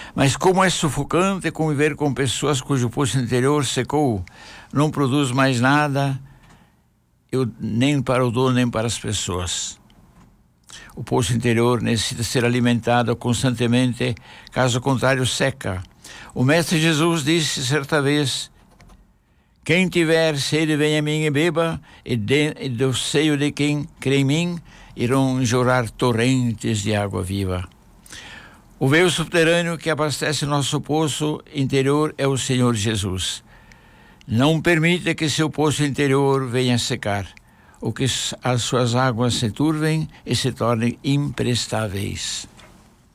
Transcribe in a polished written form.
Mas como é sufocante conviver com pessoas cujo poço interior secou, não produz mais nada, nem para o dono, nem para as pessoas. O poço interior necessita ser alimentado constantemente, caso contrário seca. O Mestre Jesus disse certa vez: quem tiver sede, venha a mim e beba, e do seio de quem crê em mim irão jorrar torrentes de água viva. O veio subterrâneo que abastece nosso poço interior é o Senhor Jesus. Não permita que seu poço interior venha secar, ou que as suas águas se turvem e se tornem imprestáveis.